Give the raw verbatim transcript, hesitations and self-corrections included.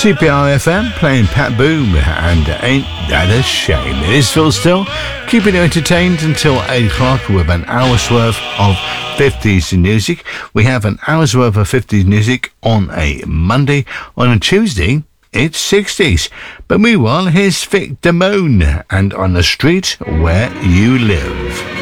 C P R F M playing Pat Boone and Ain't That a Shame. It is Phil Still, keeping you entertained until eight o'clock with an hour's worth of fifties music. We have an hour's worth of fifties music on a Monday. On a Tuesday, it's sixties. But meanwhile, here's Vic Damone and On the Street Where You Live.